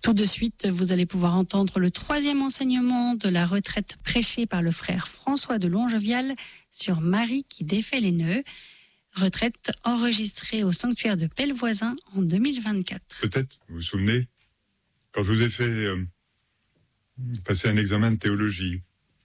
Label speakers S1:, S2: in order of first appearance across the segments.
S1: Tout de suite, vous allez pouvoir entendre le troisième enseignement de la retraite prêchée par le frère François de Longevial sur Marie qui défait les nœuds. Retraite enregistrée au sanctuaire de Pellevoisin en 2024.
S2: Peut-être, vous vous souvenez, quand je vous ai fait passer un examen de théologie,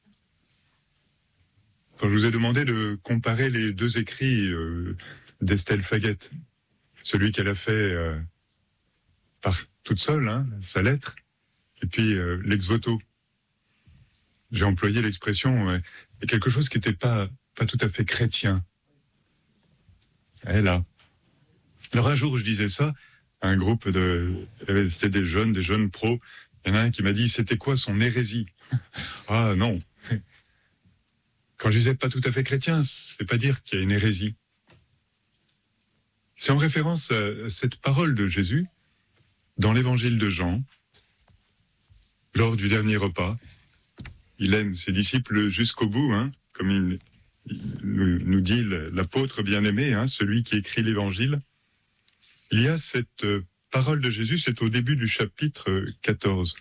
S2: quand je vous ai demandé de comparer les deux écrits d'Estelle Faguette, celui qu'elle a fait par toute seule, sa lettre, et puis l'ex voto. J'ai employé l'expression quelque chose qui n'était pas tout à fait chrétien. Elle a. Alors un jour, je disais ça à un groupe c'était des jeunes pros. Il y en a un qui m'a dit, c'était quoi son hérésie? Ah non. Quand je disais pas tout à fait chrétien, c'est pas dire qu'il y a une hérésie. C'est en référence à cette parole de Jésus dans l'évangile de Jean, lors du dernier repas. Il aime ses disciples jusqu'au bout, comme il nous dit l'apôtre bien-aimé, celui qui écrit l'évangile. Il y a cette parole de Jésus, c'est au début du chapitre 14.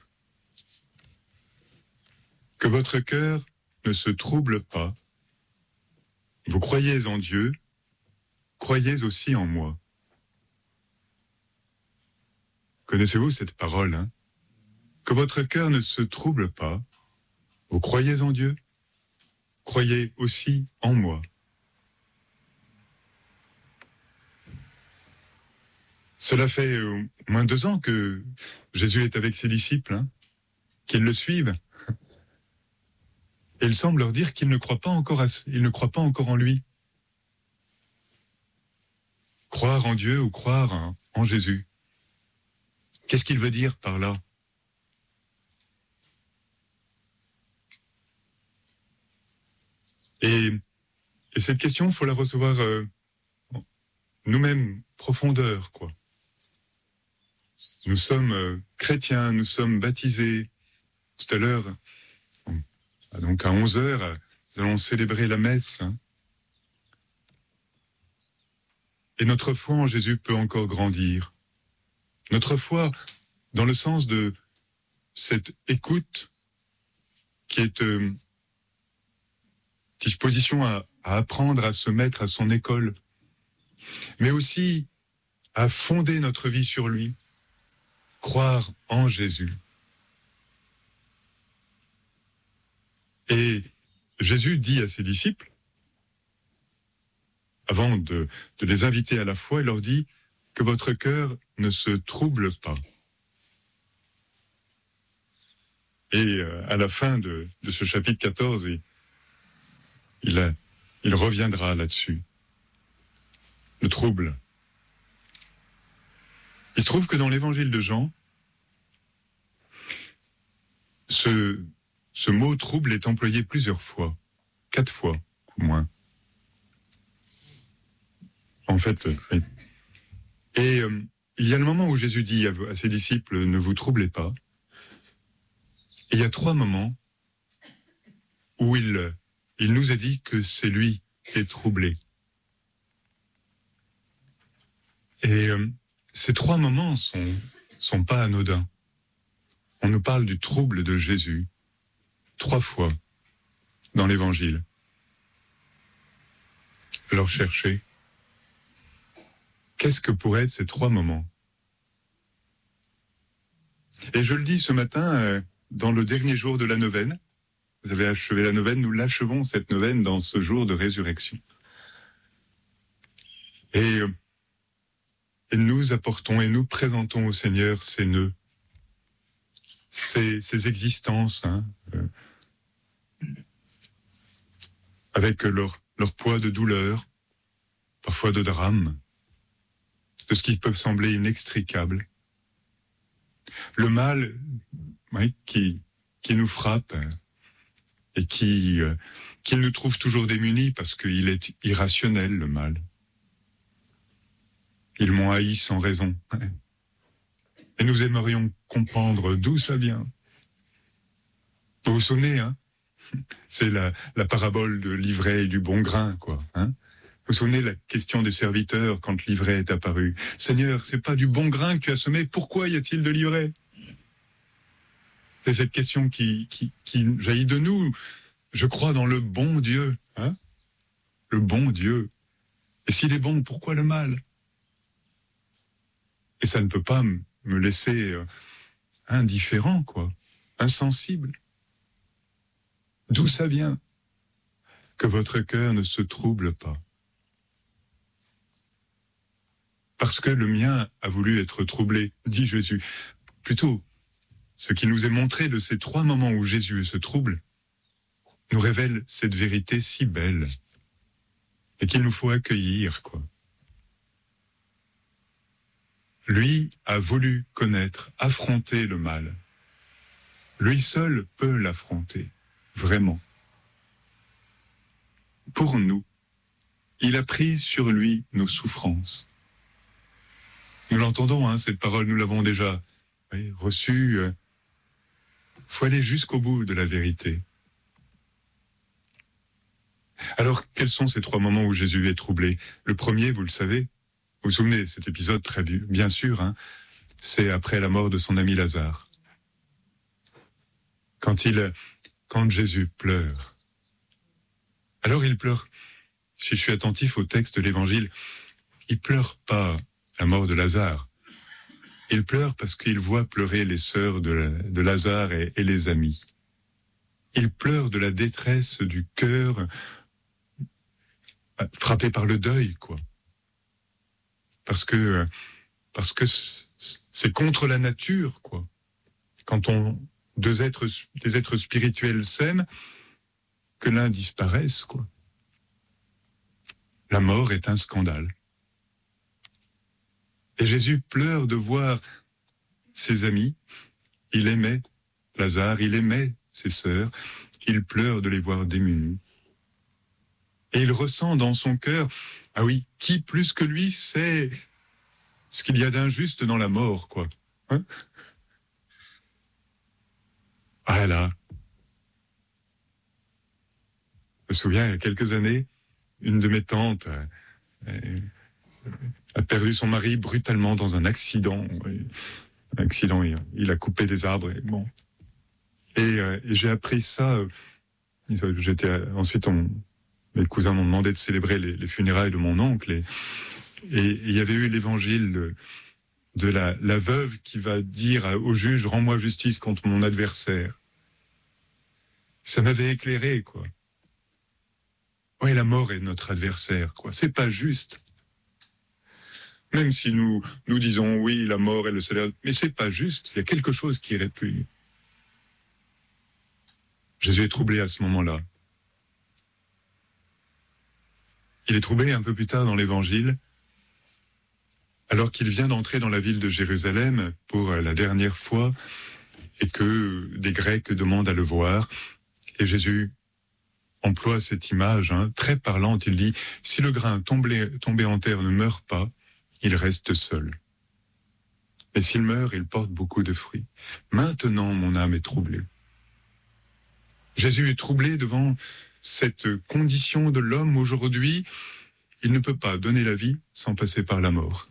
S2: Que votre cœur ne se trouble pas. Vous croyez en Dieu, croyez aussi en moi. Connaissez-vous cette parole, Que votre cœur ne se trouble pas. Vous croyez en Dieu, croyez aussi en moi. Cela fait au moins 2 ans que Jésus est avec ses disciples, qu'ils le suivent. Et il semble leur dire qu'ils ne croient pas encore en lui. Croire en Dieu ou croire en Jésus. Qu'est-ce qu'il veut dire par là? Et cette question, il faut la recevoir nous-mêmes, profondeur, quoi. Nous sommes chrétiens, nous sommes baptisés. Tout à l'heure, donc à 11h, nous allons célébrer la messe. Et notre foi en Jésus peut encore grandir. Notre foi, dans le sens de cette écoute qui est disposition à apprendre, à se mettre à son école, mais aussi à fonder notre vie sur lui, croire en Jésus. Et Jésus dit à ses disciples, avant de les inviter à la foi, il leur dit que votre cœur ne se trouble pas. Et à la fin de ce chapitre 14, il reviendra là-dessus. Le trouble. Il se trouve que dans l'évangile de Jean, ce mot trouble est employé plusieurs fois. 4 fois, au moins. En fait, oui. Et il y a le moment où Jésus dit à ses disciples, ne vous troublez pas. Et il y a 3 moments où il nous a dit que c'est lui qui est troublé. Et ces 3 moments sont pas anodins. On nous parle du trouble de Jésus 3 fois dans l'Évangile. Alors cherchez. Qu'est-ce que pourraient être ces 3 moments? Et je le dis ce matin, dans le dernier jour de la neuvaine. Vous avez achevé la neuvaine, nous l'achevons cette neuvaine dans ce jour de résurrection. Et nous apportons et nous présentons au Seigneur ces nœuds, ces existences, avec leur poids de douleur, parfois de drame, de ce qui peut sembler inextricable. Le mal qui nous frappe et qui nous trouve toujours démunis parce qu'il est irrationnel, le mal. Ils m'ont haï sans raison. Et nous aimerions comprendre d'où ça vient. Vous vous souvenez, c'est la parabole de l'ivraie et du bon grain, quoi. Vous vous souvenez la question des serviteurs quand l'ivraie est apparu. Seigneur, c'est pas du bon grain que tu as semé, pourquoi y a-t-il de l'ivraie? C'est cette question qui jaillit de nous. Je crois dans le bon Dieu. Hein, le bon Dieu. Et s'il est bon, pourquoi le mal? Et ça ne peut pas me laisser indifférent, quoi, insensible. D'où ça vient? Que votre cœur ne se trouble pas. Parce que le mien a voulu être troublé, dit Jésus. Plutôt, ce qui nous est montré de ces 3 moments où Jésus se trouble, nous révèle cette vérité si belle et qu'il nous faut accueillir, quoi. Lui a voulu connaître, affronter le mal. Lui seul peut l'affronter, vraiment. Pour nous, il a pris sur lui nos souffrances. Nous l'entendons, hein, cette parole, nous l'avons déjà reçue. Faut aller jusqu'au bout de la vérité. Alors, quels sont ces 3 moments où Jésus est troublé? Le premier, vous le savez, vous vous souvenez de cet épisode très bien sûr, hein, c'est après la mort de son ami Lazare. Quand Jésus pleure. Alors il pleure, si je suis attentif au texte de l'Évangile, il pleure pas la mort de Lazare. Il pleure parce qu'il voit pleurer les sœurs de Lazare et les amis. Il pleure de la détresse du cœur frappé par le deuil, quoi. Parce que c'est contre la nature, quoi. Quand des êtres spirituels s'aiment, que l'un disparaisse, quoi. La mort est un scandale. Et Jésus pleure de voir ses amis. Il aimait Lazare, il aimait ses sœurs. Il pleure de les voir démunis. Et il ressent dans son cœur, ah oui, qui plus que lui sait ce qu'il y a d'injuste dans la mort, quoi. Hein? Ah là. Je me souviens, il y a quelques années, une de mes tantes a perdu son mari brutalement dans un accident. Un accident, il a coupé des arbres. Et bon. Et j'ai appris ça. Ensuite, mes cousins m'ont demandé de célébrer les funérailles de mon oncle. Et il y avait eu l'évangile de la veuve qui va dire au juge « Rends-moi justice contre mon adversaire ». Ça m'avait éclairé, quoi. Ouais, la mort est notre adversaire, quoi. C'est pas juste. Même si nous disons oui, la mort est le salaire, mais c'est pas juste. Il y a quelque chose qui répugne. Jésus est troublé à ce moment-là. Il est troublé un peu plus tard dans l'Évangile, alors qu'il vient d'entrer dans la ville de Jérusalem pour la dernière fois et que des Grecs demandent à le voir. Et Jésus emploie cette image très parlante. Il dit, si le grain tombé en terre ne meurt pas, il reste seul. Et s'il meurt, il porte beaucoup de fruits. Maintenant, mon âme est troublée. Jésus est troublé devant cette condition de l'homme aujourd'hui. Il ne peut pas donner la vie sans passer par la mort.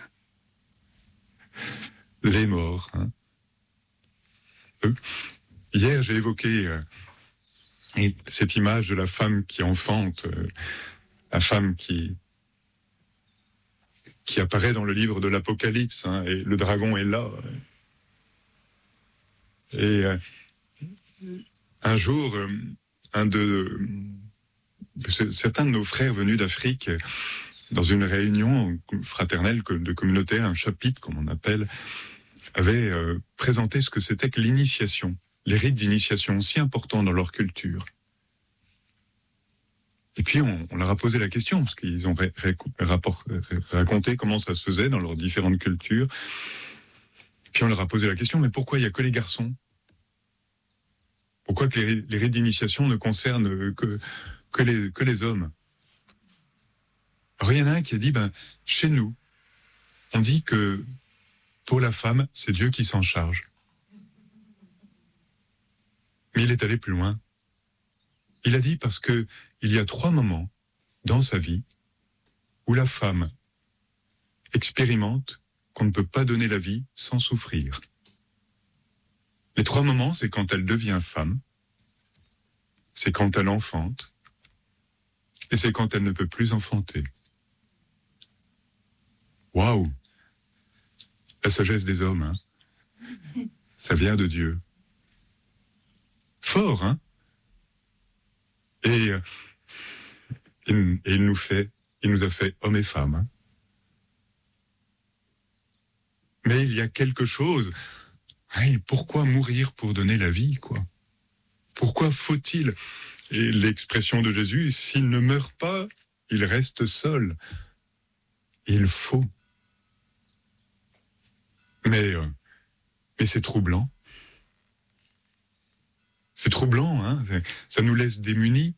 S2: Les morts. Hier, j'ai évoqué cette image de la femme qui enfante, la femme qui apparaît dans le livre de l'Apocalypse, et le dragon est là. Et un jour, certains de nos frères venus d'Afrique, dans une réunion fraternelle de communauté, un chapitre, comme on appelle, avait présenté ce que c'était que l'initiation, les rites d'initiation, si importants dans leur culture. Et puis on leur a posé la question, parce qu'ils ont raconté comment ça se faisait dans leurs différentes cultures. Puis on leur a posé la question, mais pourquoi il n'y a que les garçons? Pourquoi que les rites d'initiation ne concernent que les hommes? Alors il y en a un qui a dit, chez nous, on dit que pour la femme, c'est Dieu qui s'en charge. Mais il est allé plus loin. Il a dit parce que il y a 3 moments dans sa vie où la femme expérimente qu'on ne peut pas donner la vie sans souffrir. Les 3 moments, c'est quand elle devient femme, c'est quand elle enfante, et c'est quand elle ne peut plus enfanter. Waouh! La sagesse des hommes, hein? Ça vient de Dieu. Fort, hein? Et il nous a fait hommes et femmes. Hein? Mais il y a quelque chose. Hey, pourquoi mourir pour donner la vie, quoi? Pourquoi faut-il? Et l'expression de Jésus, s'il ne meurt pas, il reste seul. Il faut. Mais c'est troublant. C'est troublant, hein? Ça nous laisse démunis.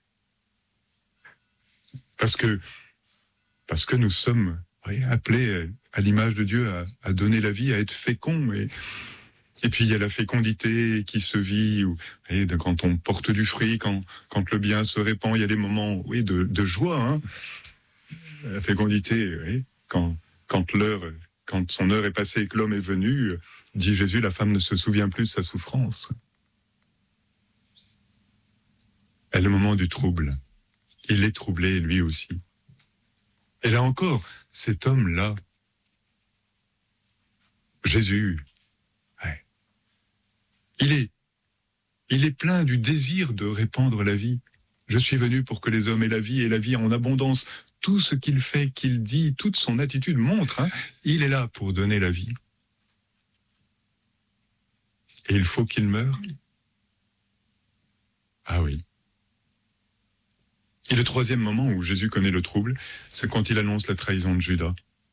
S2: Parce que nous sommes appelés à l'image de Dieu à donner la vie, à être féconds. Et puis il y a la fécondité qui se vit, quand on porte du fruit, quand le bien se répand, il y a des moments de joie. Hein. La fécondité, quand son heure est passée et que l'homme est venu, dit Jésus, la femme ne se souvient plus de sa souffrance. Et le moment du trouble, il est troublé lui aussi. Et là encore, cet homme-là, Jésus, il est plein du désir de répandre la vie. Je suis venu pour que les hommes aient la vie et la vie en abondance. Tout ce qu'il fait, qu'il dit, toute son attitude montre, il est là pour donner la vie. Et il faut qu'il meure. Ah oui. Et le 3e moment où Jésus connaît le trouble, c'est quand il annonce la trahison de Judas.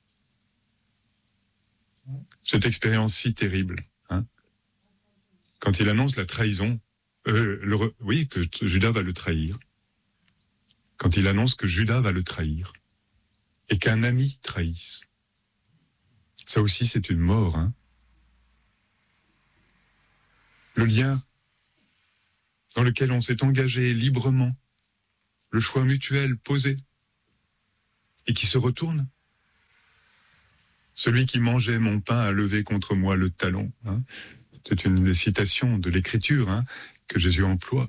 S2: Cette expérience si terrible. Quand il annonce la trahison, que Judas va le trahir. Quand il annonce que Judas va le trahir. Et qu'un ami trahisse. Ça aussi, c'est une mort. Le lien dans lequel on s'est engagé librement, le choix mutuel posé, et qui se retourne. Celui qui mangeait mon pain a levé contre moi le talon. C'est une des citations de l'Écriture que Jésus emploie.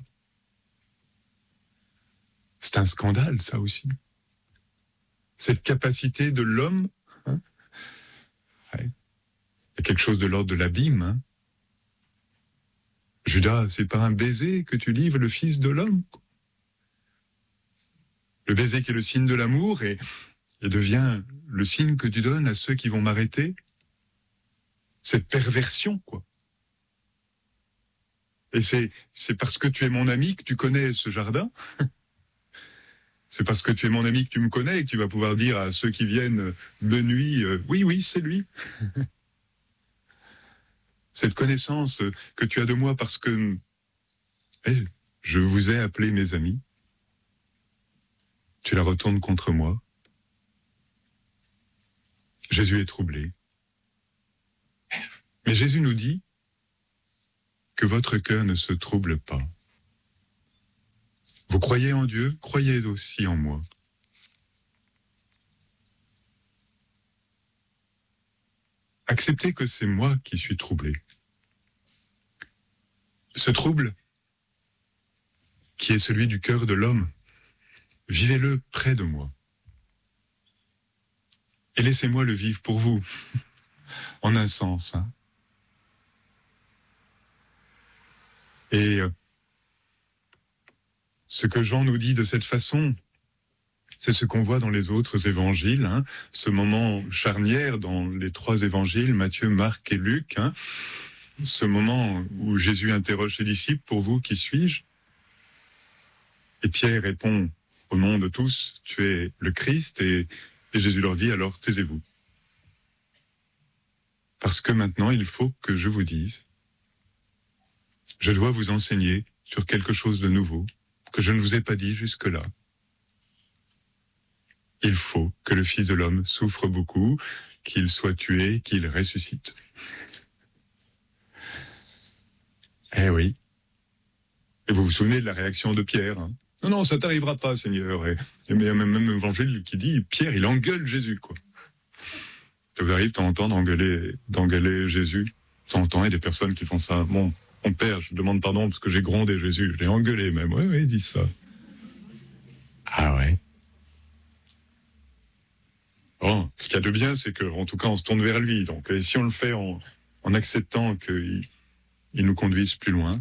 S2: C'est un scandale, ça aussi. Cette capacité de l'homme, il y a quelque chose de l'ordre de l'abîme. Judas, c'est par un baiser que tu livres le Fils de l'homme. Le baiser qui est le signe de l'amour et devient le signe que tu donnes à ceux qui vont m'arrêter. Cette perversion, quoi. Et c'est parce que tu es mon ami que tu connais ce jardin. C'est parce que tu es mon ami que tu me connais et que tu vas pouvoir dire à ceux qui viennent de nuit, oui, c'est lui. Cette connaissance que tu as de moi parce que je vous ai appelés mes amis. Tu la retournes contre moi. Jésus est troublé. Mais Jésus nous dit que votre cœur ne se trouble pas. Vous croyez en Dieu, croyez aussi en moi. Acceptez que c'est moi qui suis troublé. Ce trouble, qui est celui du cœur de l'homme, vivez-le près de moi. Et laissez-moi le vivre pour vous, en un sens. Et ce que Jean nous dit de cette façon, c'est ce qu'on voit dans les autres évangiles, ce moment charnière dans les 3 évangiles, Matthieu, Marc et Luc, ce moment où Jésus interroge ses disciples, pour vous, qui suis-je? Et Pierre répond, au nom de tous, tu es le Christ, et Jésus leur dit, alors taisez-vous. Parce que maintenant, il faut que je vous dise, je dois vous enseigner sur quelque chose de nouveau, que je ne vous ai pas dit jusque-là. Il faut que le Fils de l'homme souffre beaucoup, qu'il soit tué, qu'il ressuscite. Eh oui. Et vous vous souvenez de la réaction de Pierre, Non, ça t'arrivera pas, Seigneur. Et il y a même un évangile qui dit, Pierre, il engueule Jésus, quoi. Ça vous arrive de temps en temps d'engueuler Jésus? De temps en temps, il y a des personnes qui font ça. Bon, mon père, je demande pardon parce que j'ai grondé Jésus. Je l'ai engueulé même. Oui, ils disent ça. Ah ouais. Bon, ce qu'il y a de bien, c'est qu'en tout cas, on se tourne vers lui. Donc, si on le fait en acceptant qu'il nous conduise plus loin,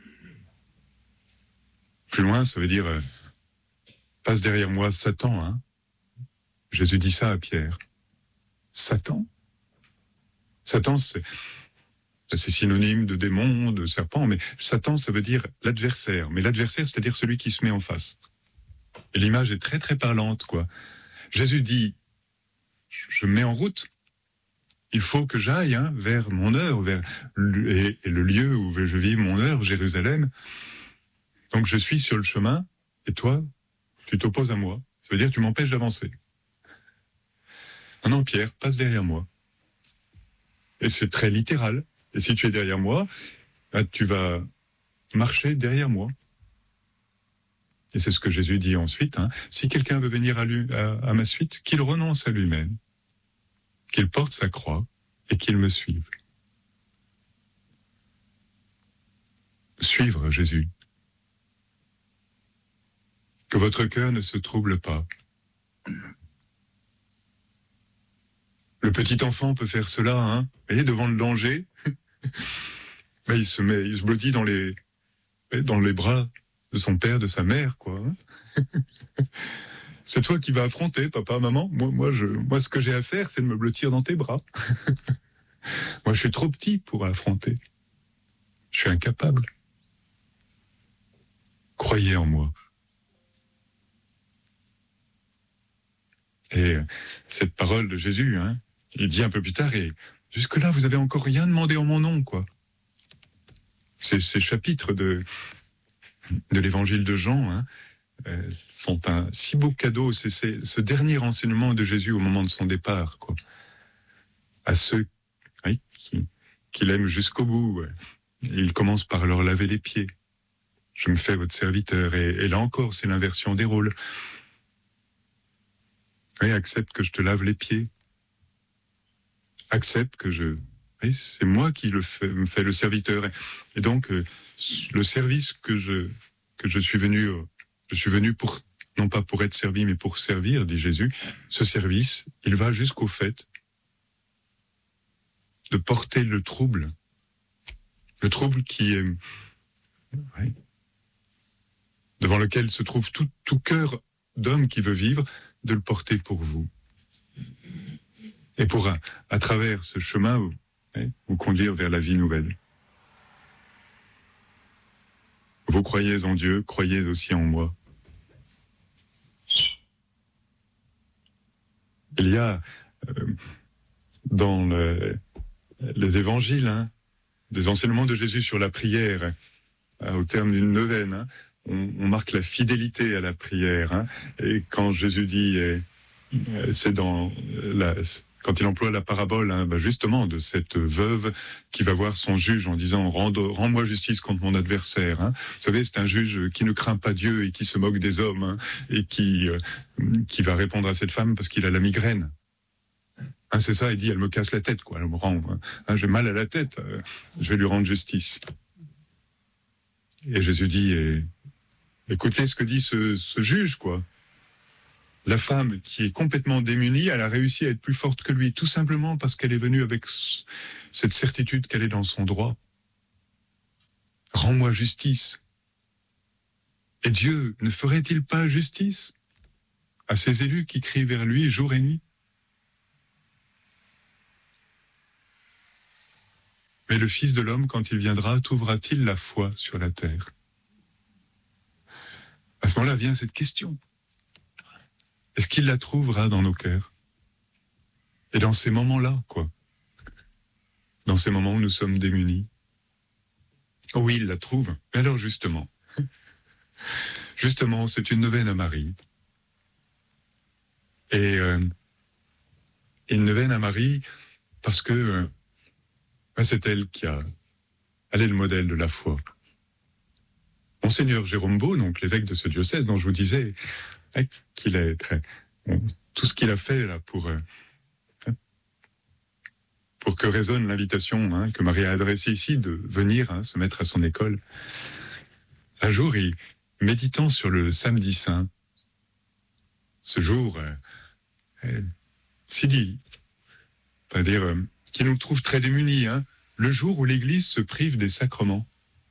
S2: ça veut dire passe derrière moi Satan. Hein. Jésus dit ça à Pierre. Satan, c'est synonyme de démon, de serpent, mais Satan, ça veut dire l'adversaire. Mais l'adversaire, c'est-à-dire celui qui se met en face. Et l'image est très, très parlante, quoi. Jésus dit, je me mets en route. Il faut que j'aille vers mon heure, et le lieu où je vis mon heure, Jérusalem. Donc je suis sur le chemin, et toi, tu t'opposes à moi. Ça veut dire que tu m'empêches d'avancer. Non, Pierre, passe derrière moi. Et c'est très littéral. Et si tu es derrière moi, tu vas marcher derrière moi. Et c'est ce que Jésus dit ensuite. Si quelqu'un veut venir à ma suite, qu'il renonce à lui-même, qu'il porte sa croix et qu'il me suive. Suivre Jésus. Que votre cœur ne se trouble pas. Le petit enfant peut faire cela, Vous voyez, devant le danger, il se blottit dans les bras de son père, de sa mère, quoi. C'est toi qui vas affronter, papa, maman. Moi, ce que j'ai à faire, c'est de me blottir dans tes bras. Moi, je suis trop petit pour affronter. Je suis incapable. Croyez en moi. Et cette parole de Jésus, il dit un peu plus tard, et jusque-là, vous avez encore rien demandé en mon nom, quoi. Ces chapitres de l'évangile de Jean, sont un si beau cadeau. C'est ce dernier enseignement de Jésus au moment de son départ, quoi. À ceux qui l'aiment jusqu'au bout. Et il commence par leur laver les pieds. Je me fais votre serviteur. Et là encore, c'est l'inversion des rôles. Oui, accepte que je te lave les pieds. Accepte que c'est moi qui me fais le serviteur. Et donc, le service que je suis venu pour, non pas pour être servi, mais pour servir, dit Jésus. Ce service, il va jusqu'au fait de porter le trouble qui est, devant lequel se trouve tout cœur d'homme qui veut vivre, de le porter pour vous. Et pour, à travers ce chemin, vous conduire vers la vie nouvelle. Vous croyez en Dieu, croyez aussi en moi. Il y a dans les évangiles des enseignements de Jésus sur la prière, au terme d'une neuvaine, on marque la fidélité à la prière. Et quand Jésus dit, c'est quand il emploie la parabole, justement, de cette veuve qui va voir son juge en disant « Rends-moi justice contre mon adversaire ». Vous savez, c'est un juge qui ne craint pas Dieu et qui se moque des hommes, et qui va répondre à cette femme parce qu'il a la migraine. C'est ça, il dit « Elle me casse la tête, quoi. Elle me rend, j'ai mal à la tête, je vais lui rendre justice ». Et Jésus dit écoutez ce que dit ce juge, quoi. La femme qui est complètement démunie, elle a réussi à être plus forte que lui, tout simplement parce qu'elle est venue avec cette certitude qu'elle est dans son droit. Rends-moi justice. Et Dieu ne ferait-il pas justice à ses élus qui crient vers lui jour et nuit? Mais le Fils de l'homme, quand il viendra, trouvera-t-il la foi sur la terre? À ce moment-là vient cette question. Est-ce qu'il la trouvera dans nos cœurs? Et dans ces moments-là, quoi. Dans ces moments où nous sommes démunis. Oui, il la trouve. Mais alors justement, c'est une neuvaine à Marie. Et une neuvaine à Marie parce que c'est elle elle est le modèle de la foi. Monseigneur Jérôme Beau, donc l'évêque de ce diocèse dont je vous disais qu'il est tout ce qu'il a fait là pour pour que résonne l'invitation que Marie a adressée ici de venir se mettre à son école. Un jour, méditant sur le samedi saint, ce jour si dit, c'est-à-dire qui nous trouve très démunis, le jour où l'Église se prive des sacrements.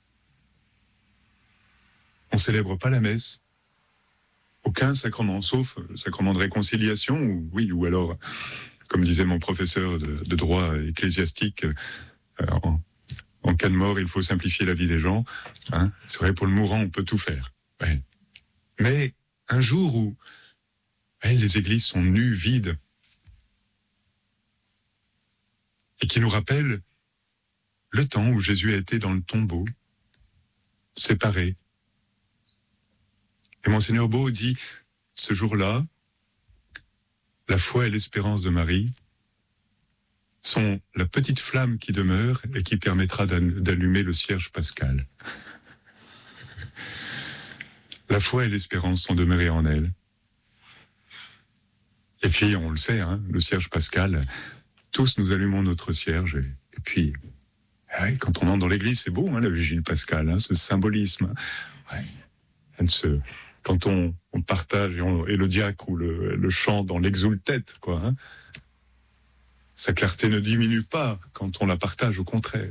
S2: On célèbre pas la messe, aucun sacrement, sauf le sacrement de réconciliation, ou alors, comme disait mon professeur de droit ecclésiastique, en cas de mort, il faut simplifier la vie des gens. C'est vrai, pour le mourant, on peut tout faire. Ouais. Mais un jour où les églises sont nues, vides, et qui nous rappelle le temps où Jésus a été dans le tombeau, séparé. Et Monseigneur Beau dit, ce jour-là, la foi et l'espérance de Marie sont la petite flamme qui demeure et qui permettra d'allumer le cierge pascal. La foi et l'espérance sont demeurées en elle. Et puis, on le sait, le cierge pascal, tous nous allumons notre cierge. Et puis, quand on entre dans l'église, c'est beau, la vigile pascale, ce symbolisme. Quand on partage et le diacre ou le chant dans l'exultet, sa clarté ne diminue pas quand on la partage, au contraire.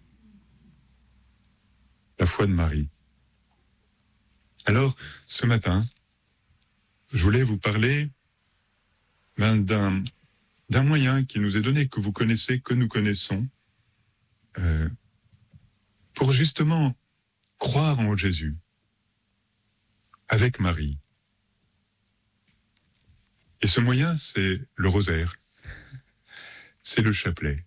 S2: La foi de Marie. Alors, ce matin, je voulais vous parler d'un moyen qui nous est donné, que vous connaissez, que nous connaissons, pour justement croire en Jésus, avec Marie. Et ce moyen, c'est le rosaire, c'est le chapelet.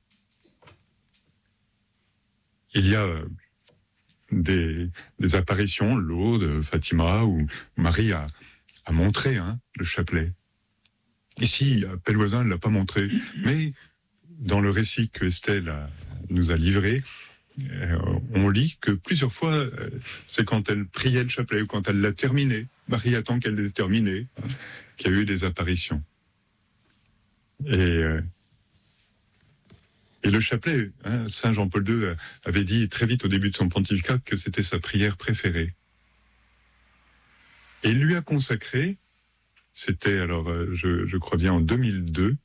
S2: Il y a des apparitions, Lourdes, Fatima, où Marie a montré le chapelet. Ici, à Pelvoisin, elle ne l'a pas montré, mais dans le récit que Estelle nous a livré, on lit que plusieurs fois, c'est quand elle priait le chapelet ou quand elle l'a terminé, Marie attend qu'elle l'ait terminé, qu'il y a eu des apparitions. Et le chapelet, Saint Jean-Paul II avait dit très vite au début de son pontificat que c'était sa prière préférée. Et il lui a consacré, c'était alors, je crois bien en 2002,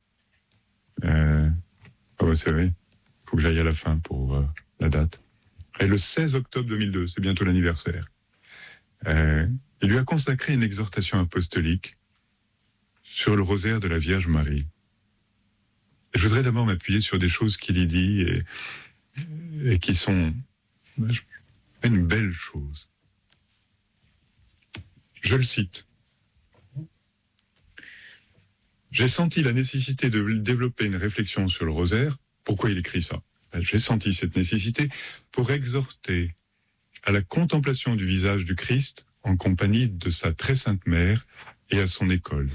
S2: c'est vrai, il faut que j'aille à la fin pour la date. Et le 16 octobre 2002, c'est bientôt l'anniversaire. Il lui a consacré une exhortation apostolique sur le rosaire de la Vierge Marie. Et je voudrais d'abord m'appuyer sur des choses qu'il y dit et qui sont une belle chose. Je le cite. J'ai senti la nécessité de développer une réflexion sur le rosaire. Pourquoi il écrit ça? J'ai senti cette nécessité pour exhorter à la contemplation du visage du Christ en compagnie de sa très sainte mère et à son école.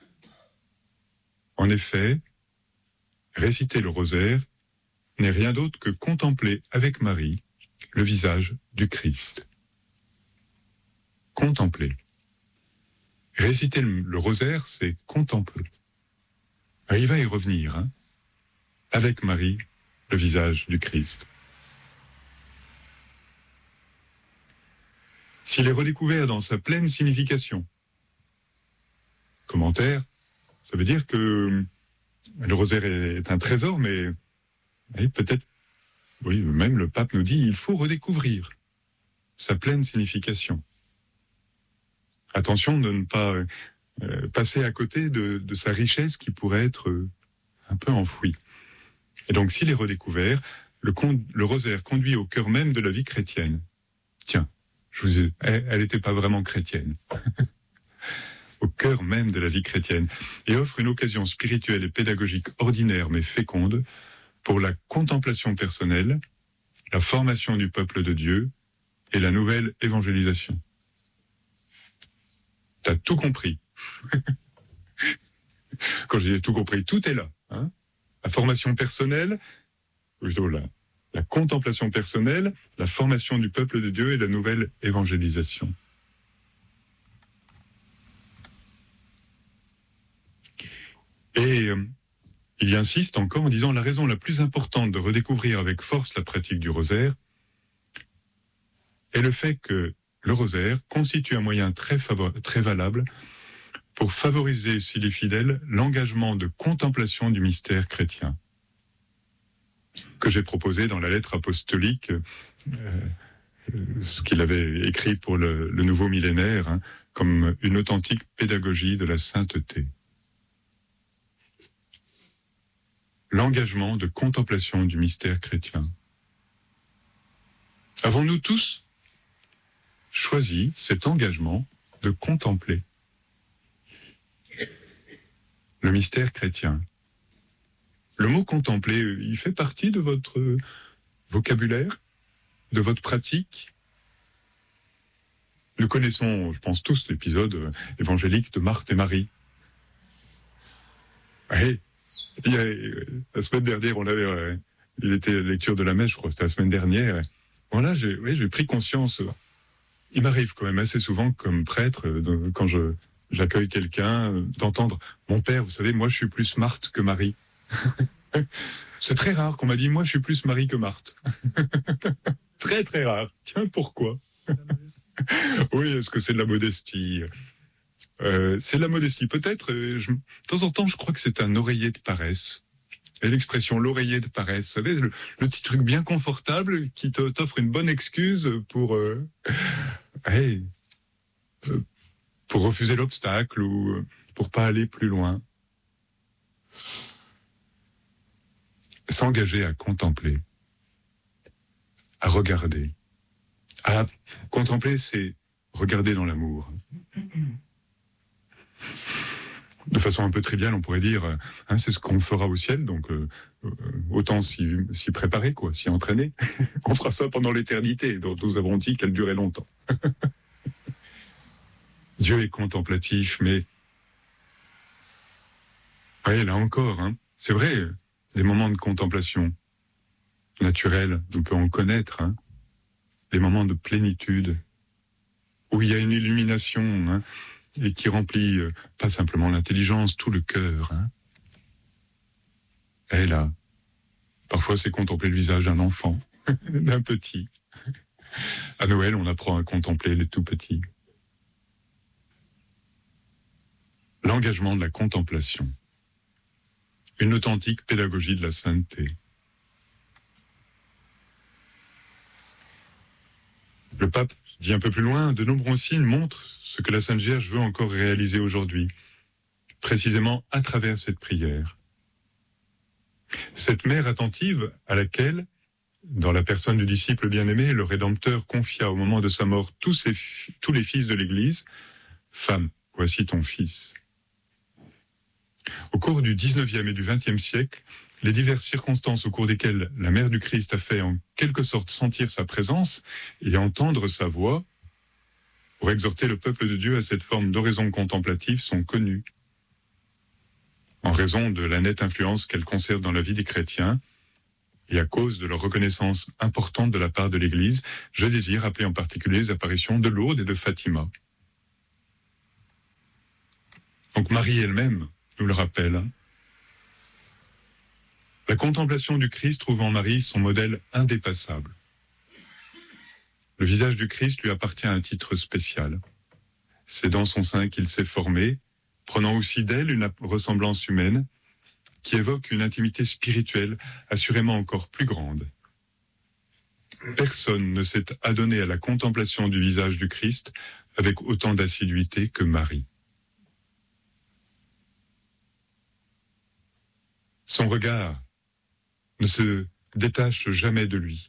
S2: En effet, réciter le rosaire n'est rien d'autre que contempler avec Marie le visage du Christ. Contempler. Réciter le rosaire, c'est contempler. Il va y revenir, avec Marie, le visage du Christ. S'il est redécouvert dans sa pleine signification, commentaire, ça veut dire que le rosaire est un trésor, mais peut-être, même le pape nous dit, il faut redécouvrir sa pleine signification. Attention de ne pas passer à côté de sa richesse qui pourrait être un peu enfouie. Et donc, s'il est redécouvert, le rosaire conduit au cœur même de la vie chrétienne. Tiens, elle n'était pas vraiment chrétienne. Au cœur même de la vie chrétienne. Et offre une occasion spirituelle et pédagogique ordinaire mais féconde pour la contemplation personnelle, la formation du peuple de Dieu et la nouvelle évangélisation. T'as tout compris. Quand j'ai tout compris, tout est là. La formation personnelle, plutôt la contemplation personnelle, la formation du peuple de Dieu et la nouvelle évangélisation. Et Il y insiste encore en disant la raison la plus importante de redécouvrir avec force la pratique du rosaire est le fait que le rosaire constitue un moyen très valable pour favoriser chez les fidèles l'engagement de contemplation du mystère chrétien que j'ai proposé dans la lettre apostolique, ce qu'il avait écrit pour le nouveau millénaire, hein, comme une authentique pédagogie de la sainteté. L'engagement de contemplation du mystère chrétien. Avons-nous tous choisi cet engagement de contempler le mystère chrétien? Le mot contempler, il fait partie de votre vocabulaire, de votre pratique. Nous connaissons, je pense tous, l'épisode évangélique de Marthe et Marie. Oui, la semaine dernière, on avait, il était lecture de la messe, je crois, c'était la semaine dernière. Voilà, j'ai pris conscience. Il m'arrive quand même assez souvent, comme prêtre, quand j'accueille quelqu'un, d'entendre « Mon père, vous savez, moi je suis plus Marthe que Marie ». C'est très rare qu'on m'a dit « Moi je suis plus Marie que Marthe ». Très très rare. Tiens, pourquoi? Oui, est-ce que c'est de la modestie? C'est de la modestie. Peut-être, de temps en temps, je crois que c'est un oreiller de paresse. Et l'expression l'oreiller de paresse, vous savez, le petit truc bien confortable qui t'offre une bonne excuse pour refuser l'obstacle ou pour pas aller plus loin. S'engager à contempler, à regarder. À contempler, c'est regarder dans l'amour. De façon un peu triviale, on pourrait dire, hein, c'est ce qu'on fera au ciel, donc autant s'y préparer, quoi, s'y entraîner. On fera ça pendant l'éternité, dont nous avons dit qu'elle durait longtemps. Dieu est contemplatif, mais ouais, là encore, hein, c'est vrai, des moments de contemplation naturelle, on peut en connaître, hein, des moments de plénitude, où il y a une illumination, hein, et qui remplit pas simplement l'intelligence, tout le cœur. Hein. Et là, parfois c'est contempler le visage d'un enfant, d'un petit. À Noël, on apprend à contempler les tout petits. L'engagement de la contemplation. Une authentique pédagogie de la sainteté. Le pape dit un peu plus loin, de nombreux signes montrent ce que la Sainte Vierge veut encore réaliser aujourd'hui, précisément à travers cette prière. Cette mère attentive à laquelle, dans la personne du disciple bien-aimé, le Rédempteur confia au moment de sa mort tous les fils de l'Église, « Femme, voici ton fils ». Au cours du 19e et du 20e siècle, les diverses circonstances au cours desquelles la mère du Christ a fait en quelque sorte sentir sa présence et entendre sa voix, pour exhorter le peuple de Dieu à cette forme d'oraison contemplative, sont connues. En raison de la nette influence qu'elles conservent dans la vie des chrétiens, et à cause de leur reconnaissance importante de la part de l'Église, je désire rappeler en particulier les apparitions de Lourdes et de Fatima. Donc Marie elle-même nous le rappelle. La contemplation du Christ trouve en Marie son modèle indépassable. Le visage du Christ lui appartient à un titre spécial. C'est dans son sein qu'il s'est formé, prenant aussi d'elle une ressemblance humaine qui évoque une intimité spirituelle assurément encore plus grande. Personne ne s'est adonné à la contemplation du visage du Christ avec autant d'assiduité que Marie. Son regard ne se détache jamais de lui.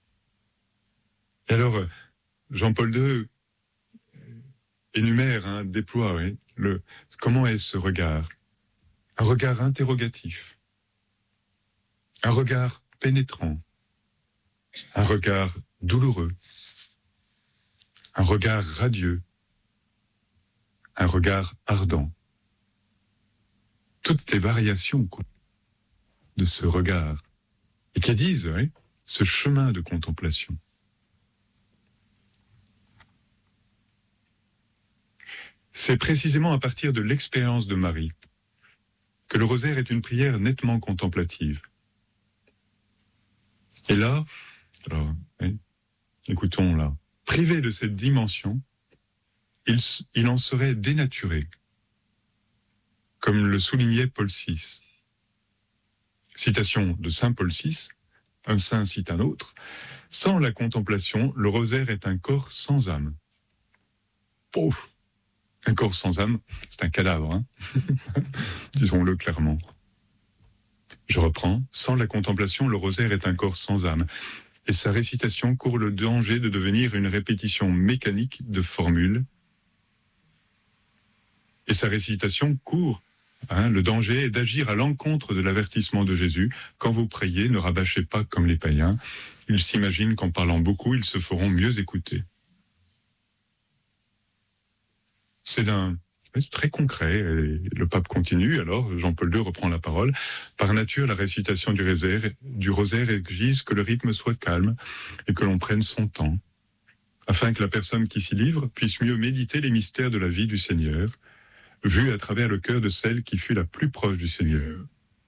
S2: Et alors, Jean-Paul II énumère, déploie, comment est ce regard? Un regard interrogatif, un regard pénétrant, un regard douloureux, un regard radieux, un regard ardent. Toutes les variations de ce regard, et qui disent ce chemin de contemplation. C'est précisément à partir de l'expérience de Marie que le rosaire est une prière nettement contemplative. Et là, alors, écoutons là, privé de cette dimension, il en serait dénaturé, comme le soulignait Paul VI. Citation de saint Paul VI, un saint cite un autre, « Sans la contemplation, le rosaire est un corps sans âme. » Pouf, un corps sans âme, c'est un cadavre, hein. Disons-le clairement. Je reprends, « Sans la contemplation, le rosaire est un corps sans âme. » Et sa récitation court le danger de devenir une répétition mécanique de formules. Et sa récitation court, le danger est d'agir à l'encontre de l'avertissement de Jésus. Quand vous priez, ne rabâchez pas comme les païens. Ils s'imaginent qu'en parlant beaucoup, ils se feront mieux écouter. C'est très concret. Et le pape continue, alors Jean-Paul II reprend la parole. Par nature, la récitation du rosaire exige que le rythme soit calme et que l'on prenne son temps, afin que la personne qui s'y livre puisse mieux méditer les mystères de la vie du Seigneur, vue à travers le cœur de celle qui fut la plus proche du Seigneur.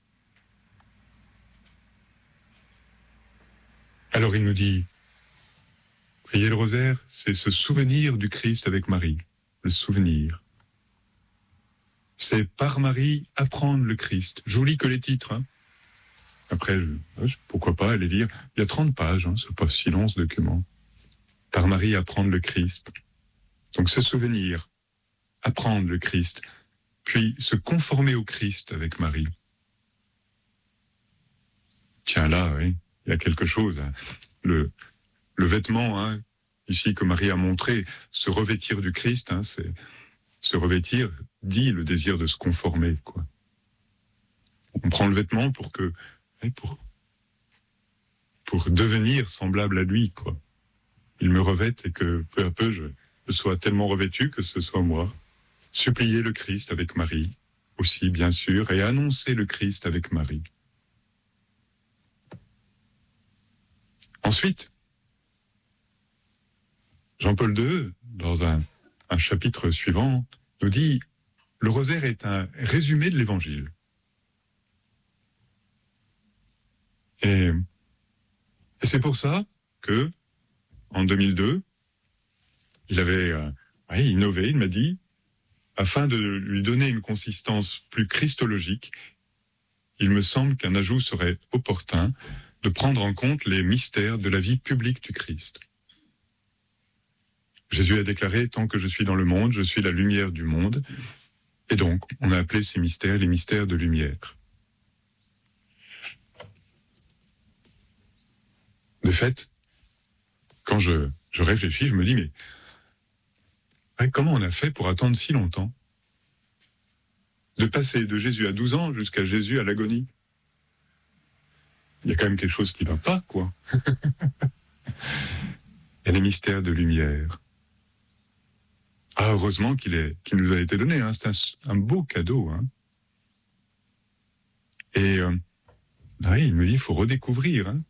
S2: Alors il nous dit, prier le rosaire, c'est se souvenir du Christ avec Marie, le souvenir. C'est par Marie apprendre le Christ. Je vous lis que les titres. Hein. Après, pourquoi pas aller lire. Il y a 30 pages, hein, c'est pas si long ce document. Par Marie apprendre le Christ. Donc se souvenir, apprendre le Christ, puis se conformer au Christ avec Marie. Tiens là, oui, il y a quelque chose. Hein. Le vêtement, hein, ici que Marie a montré, se revêtir du Christ, hein, c'est se revêtir dit le désir de se conformer, quoi. On prend le vêtement pour devenir semblable à lui, quoi. Il me revête et que peu à peu je sois tellement revêtu que ce soit moi. Supplier le Christ avec Marie aussi, bien sûr, et annoncer le Christ avec Marie. Ensuite, Jean-Paul II, dans un chapitre suivant, nous dit « Le rosaire est un résumé de l'Évangile ». Et c'est pour ça que, en 2002, il avait innové, il m'a dit, afin de lui donner une consistance plus christologique, il me semble qu'un ajout serait opportun de prendre en compte les mystères de la vie publique du Christ. Jésus a déclaré « Tant que je suis dans le monde, je suis la lumière du monde ». Et donc, on a appelé ces mystères les mystères de lumière. De fait, quand je réfléchis, je me dis, mais comment on a fait pour attendre si longtemps? De passer de Jésus à 12 ans jusqu'à Jésus à l'agonie. Il y a quand même quelque chose qui ne va pas, quoi. Et les mystères de lumière. Ah, heureusement qu'il nous a été donné, hein. C'est un beau cadeau. Hein. Et il nous dit, il faut redécouvrir. Hein.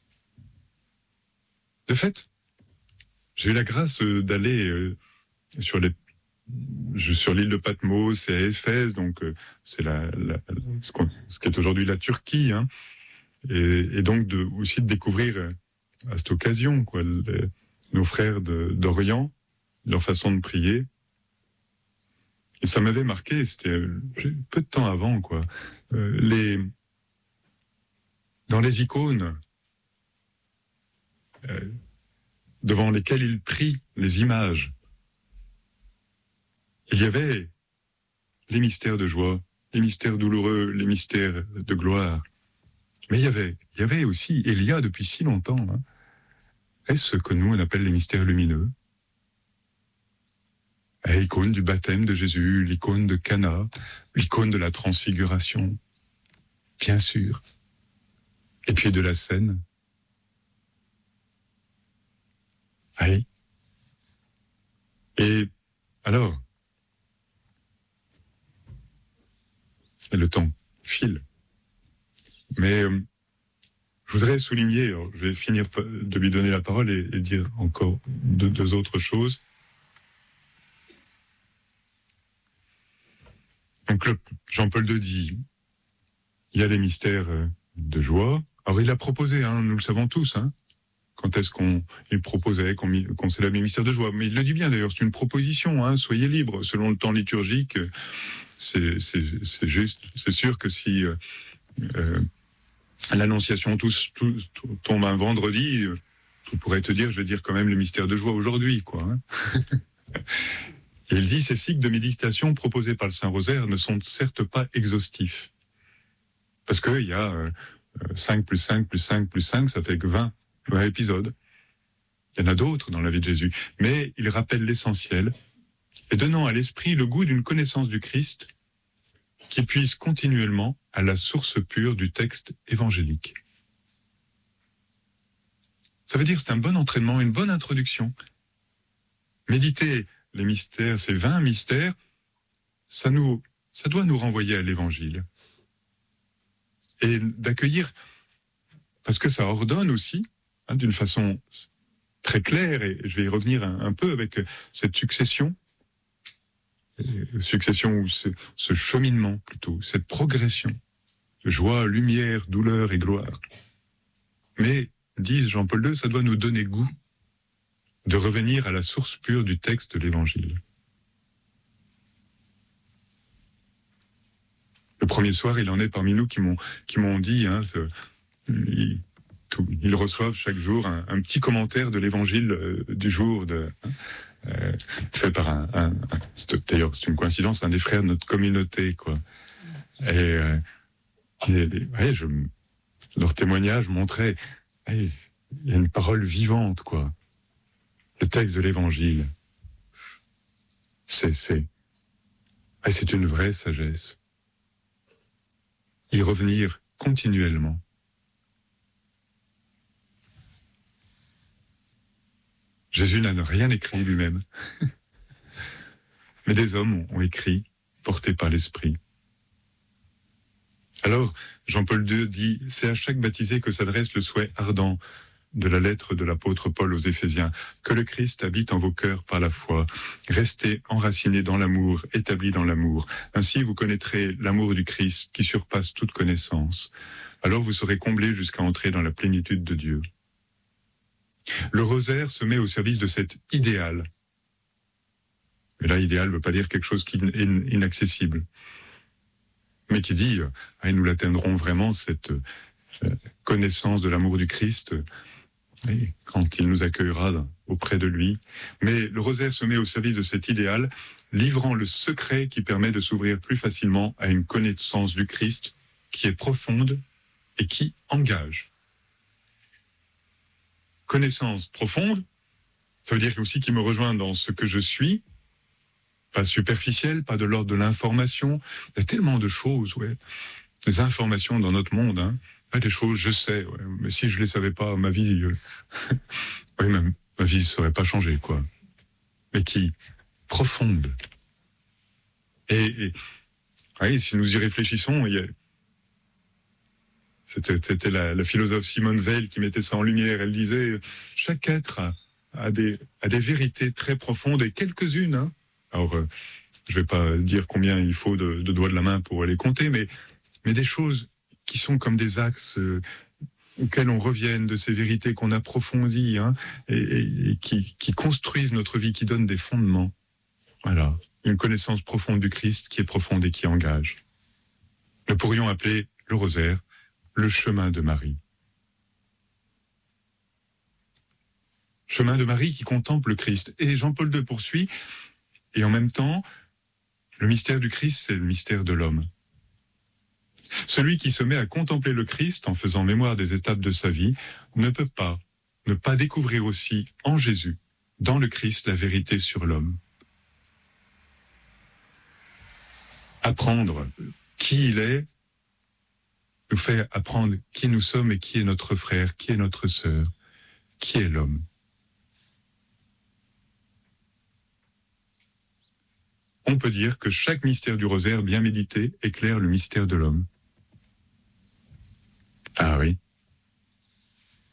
S2: De fait, j'ai eu la grâce d'aller sur l'île de Patmos et à Éphèse, donc c'est ce qu'est aujourd'hui la Turquie, hein, et donc aussi de découvrir à cette occasion quoi, nos frères d'Orient, leur façon de prier. Et ça m'avait marqué, c'était peu de temps avant, quoi. Dans les icônes devant lesquelles ils prient, les images, il y avait les mystères de joie, les mystères douloureux, les mystères de gloire. Mais il y avait aussi, et il y a depuis si longtemps, hein, est-ce ce que nous on appelle les mystères lumineux? L'icône du baptême de Jésus, l'icône de Cana, l'icône de la transfiguration, bien sûr. Et puis de la scène. Oui. Et alors, le temps file. Mais je voudrais souligner, je vais finir de lui donner la parole et dire encore deux autres choses. Donc Jean-Paul II dit, Il y a les mystères de joie. Alors il a proposé, nous le savons tous, quand est-ce qu'il proposait qu'on célèbre les mystères de joie. Mais il le dit bien d'ailleurs, c'est une proposition, soyez libres. Selon le temps liturgique, c'est juste. C'est sûr que si l'Annonciation tombe un vendredi, tu pourrais te dire, je vais dire quand même le mystère de joie aujourd'hui, quoi. Et il dit, ces cycles de méditation proposés par le Saint-Rosaire ne sont certes pas exhaustifs. Parce qu'il y a 5 plus 5 plus 5 plus 5, ça fait que 20 épisodes. Il y en a d'autres dans la vie de Jésus. Mais il rappelle l'essentiel, et donnant à l'esprit le goût d'une connaissance du Christ qui puise continuellement à la source pure du texte évangélique. Ça veut dire que c'est un bon entraînement, une bonne introduction. Méditer les mystères, ces 20 mystères, ça doit nous renvoyer à l'Évangile. Et d'accueillir, parce que ça ordonne aussi, d'une façon très claire, et je vais y revenir un peu avec cette succession ou ce cheminement plutôt, cette progression, joie, lumière, douleur et gloire. Mais, dit Jean-Paul II, ça doit nous donner goût de revenir à la source pure du texte de l'Évangile. Le premier soir, il en est parmi nous qui m'ont dit, ils reçoivent chaque jour un petit commentaire de l'Évangile du jour, fait par d'ailleurs c'est une coïncidence, un des frères de notre communauté, quoi. Et leur témoignage montrait, il y a une parole vivante, quoi. Le texte de l'Évangile, c'est une vraie sagesse. Y revenir continuellement. Jésus n'a rien écrit lui-même. Mais des hommes ont écrit, portés par l'Esprit. Alors, Jean-Paul II dit, c'est à chaque baptisé que s'adresse le souhait ardent de la lettre de l'apôtre Paul aux Éphésiens, que le Christ habite en vos cœurs par la foi. Restez enracinés dans l'amour, établis dans l'amour. Ainsi, vous connaîtrez l'amour du Christ qui surpasse toute connaissance. Alors vous serez comblés jusqu'à entrer dans la plénitude de Dieu. Le rosaire se met au service de cet idéal. Mais là, idéal ne veut pas dire quelque chose qui est inaccessible. Mais qui dit, nous l'atteindrons vraiment, cette connaissance de l'amour du Christ, et quand il nous accueillera auprès de lui. Mais le rosaire se met au service de cet idéal, livrant le secret qui permet de s'ouvrir plus facilement à une connaissance du Christ qui est profonde et qui engage. Connaissance profonde, ça veut dire aussi qu'il me rejoint dans ce que je suis, pas superficiel, pas de l'ordre de l'information. Il y a tellement de choses, des informations dans notre monde, des choses, je sais, mais si je les savais pas, ma vie, ma vie ne serait pas changée, quoi. Mais qui profonde. Et si nous y réfléchissons, c'était la philosophe Simone Weil qui mettait ça en lumière. Elle disait, chaque être a des vérités très profondes, et quelques-unes. Alors, je vais pas dire combien il faut de doigts de la main pour les compter, mais des choses qui sont comme des axes auxquels on revienne, de ces vérités qu'on approfondit, et qui construisent notre vie, qui donnent des fondements. Voilà, une connaissance profonde du Christ qui est profonde et qui engage. Nous pourrions appeler le rosaire le chemin de Marie. Chemin de Marie qui contemple le Christ. Et Jean-Paul II poursuit, et en même temps, le mystère du Christ, c'est le mystère de l'homme. Celui qui se met à contempler le Christ en faisant mémoire des étapes de sa vie ne peut pas ne pas découvrir aussi en Jésus, dans le Christ, la vérité sur l'homme. Apprendre qui il est nous fait apprendre qui nous sommes et qui est notre frère, qui est notre sœur, qui est l'homme. On peut dire que chaque mystère du rosaire bien médité éclaire le mystère de l'homme. Ah oui.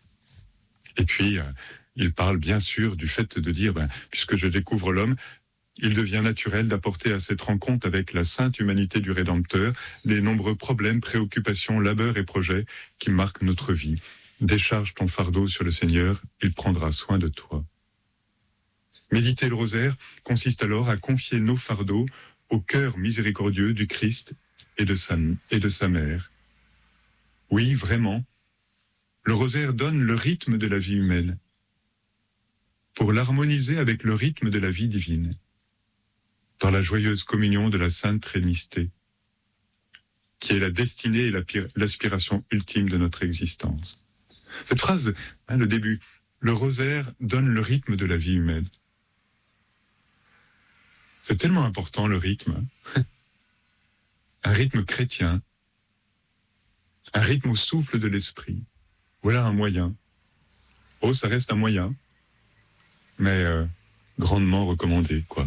S2: Et puis, il parle bien sûr du fait de dire, puisque je découvre l'homme, il devient naturel d'apporter à cette rencontre avec la sainte humanité du Rédempteur les nombreux problèmes, préoccupations, labeurs et projets qui marquent notre vie. Décharge ton fardeau sur le Seigneur, il prendra soin de toi. Méditer le rosaire consiste alors à confier nos fardeaux au cœur miséricordieux du Christ et de sa mère. Oui, vraiment, le rosaire donne le rythme de la vie humaine pour l'harmoniser avec le rythme de la vie divine, dans la joyeuse communion de la Sainte Trinité, qui est la destinée et l'aspiration ultime de notre existence. Cette phrase, le début, le rosaire donne le rythme de la vie humaine. C'est tellement important, le rythme. Un rythme chrétien, un rythme au souffle de l'esprit. Voilà un moyen. Oh, ça reste un moyen, mais grandement recommandé, quoi.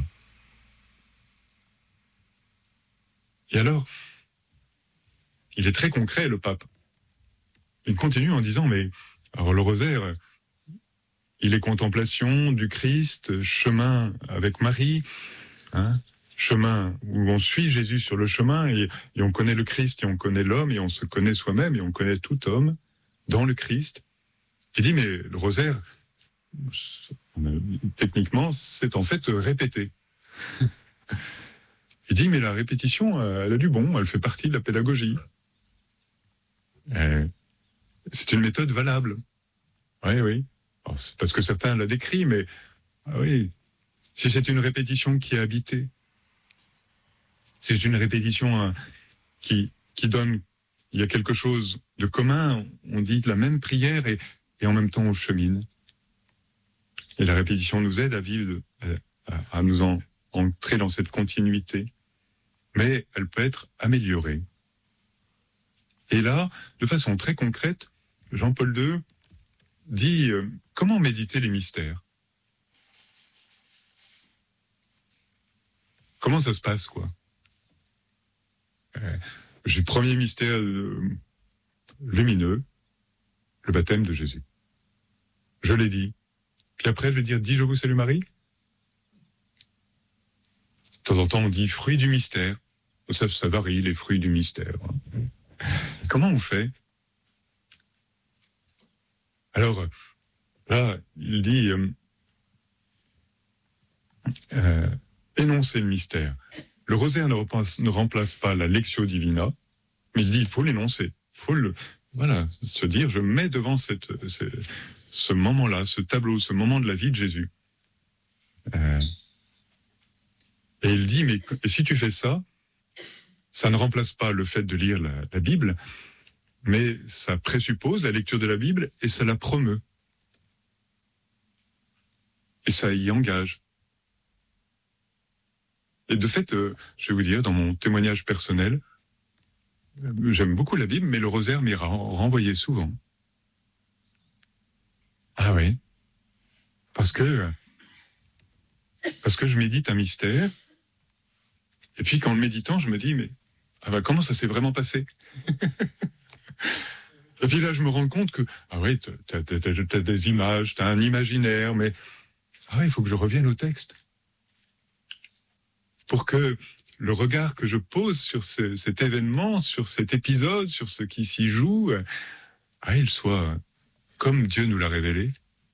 S2: Et alors, il est très concret, le pape. Il continue en disant, mais alors le rosaire, il est contemplation du Christ, chemin avec Marie, chemin où on suit Jésus sur le chemin et on connaît le Christ et on connaît l'homme et on se connaît soi-même et on connaît tout homme dans le Christ. Il dit, mais le rosaire, techniquement, c'est en fait répéter. Il dit, mais la répétition, elle a du bon, elle fait partie de la pédagogie. C'est une méthode valable. Oui, oui. Alors, c'est parce que certains l'ont décrit, mais oui, si c'est une répétition qui est habitée, c'est une répétition qui donne, il y a quelque chose de commun, on dit la même prière et en même temps on chemine. Et la répétition nous aide à vivre, à nous entrer dans cette continuité. Mais elle peut être améliorée. Et là, de façon très concrète, Jean-Paul II dit comment méditer les mystères. Comment ça se passe, quoi? J'ai le premier mystère lumineux, le baptême de Jésus. Je l'ai dit. Puis après, je vais dire, dis je vous salue Marie. De temps en temps, on dit fruit du mystère. Ça varie, les fruits du mystère. Comment on fait? Alors, là, il dit énoncer le mystère. Le rosaire ne remplace pas la lectio divina, mais il dit il faut l'énoncer. Il faut se dire, je mets devant ce moment-là, ce tableau, ce moment de la vie de Jésus. Et il dit, mais si tu fais ça, ça ne remplace pas le fait de lire la Bible, mais ça présuppose la lecture de la Bible et ça la promeut. Et ça y engage. Et de fait, je vais vous dire, dans mon témoignage personnel, j'aime beaucoup la Bible, mais le rosaire m'y renvoyé souvent. Ah oui, parce que je médite un mystère, et puis qu'en le méditant, je me dis, mais comment ça s'est vraiment passé? Et puis là, je me rends compte que, t'as des images, t'as un imaginaire, mais il faut que je revienne au texte. Pour que le regard que je pose sur cet événement, sur cet épisode, sur ce qui s'y joue, il soit comme Dieu nous l'a révélé.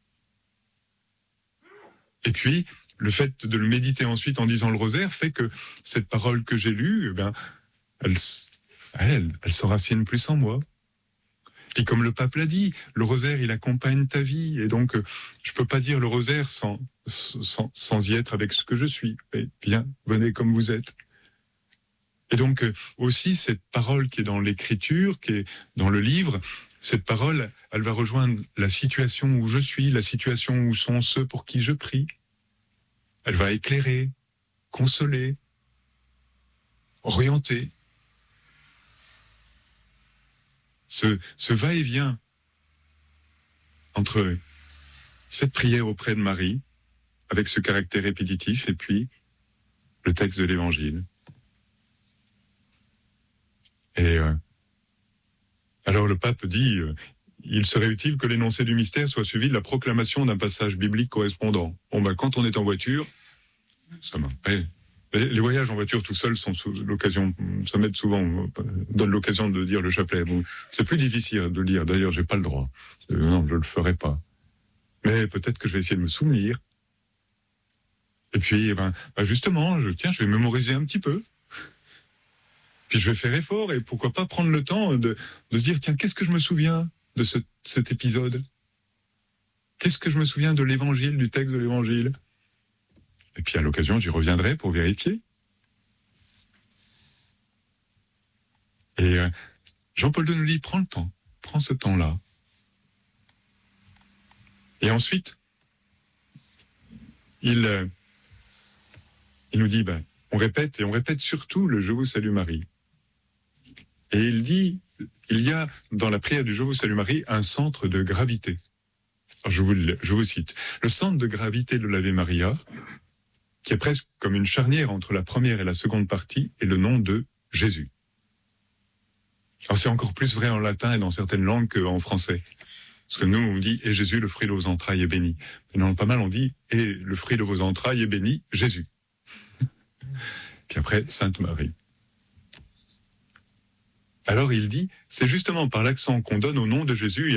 S2: Et puis, le fait de le méditer ensuite en disant le rosaire fait que cette parole que j'ai lue, elle s'enracine plus en moi. Puis comme le pape l'a dit, le rosaire, il accompagne ta vie. Et donc, je peux pas dire le rosaire sans y être avec ce que je suis. Mais bien, venez comme vous êtes. Et donc, aussi, cette parole qui est dans l'écriture, qui est dans le livre, cette parole, elle va rejoindre la situation où je suis, la situation où sont ceux pour qui je prie. Elle va éclairer, consoler, orienter. Ce va-et-vient entre cette prière auprès de Marie, avec ce caractère répétitif, et puis le texte de l'Évangile. Et alors le pape dit, il serait utile que l'énoncé du mystère soit suivi de la proclamation d'un passage biblique correspondant. Quand on est en voiture, Ça m'a. Les voyages en voiture tout seul sont l'occasion, ça m'aide souvent, donne l'occasion de dire le chapelet. Bon, c'est plus difficile de lire, d'ailleurs, j'ai pas le droit. Non, je le ferai pas. Mais peut-être que je vais essayer de me souvenir. Et puis, justement, je vais mémoriser un petit peu. Puis je vais faire effort, et pourquoi pas prendre le temps de se dire, tiens, qu'est-ce que je me souviens de cet épisode? Qu'est-ce que je me souviens de l'évangile, du texte de l'évangile? Et puis à l'occasion, j'y reviendrai pour vérifier. Et Jean-Paul de Neuilly prend ce temps-là. Et ensuite, il nous dit, on répète surtout le « Je vous salue Marie ». Et il dit, il y a dans la prière du « Je vous salue Marie » un centre de gravité. Alors je vous cite. Le centre de gravité de l'Ave Maria, qui est presque comme une charnière entre la première et la seconde partie, est le nom de Jésus. Alors c'est encore plus vrai en latin et dans certaines langues qu'en français. Parce que nous, on dit « Et Jésus, le fruit de vos entrailles, est béni ». Mais dans pas mal, on dit « Et le fruit de vos entrailles est béni, Jésus ». Puis après, Sainte Marie. Alors il dit, c'est justement par l'accent qu'on donne au nom de Jésus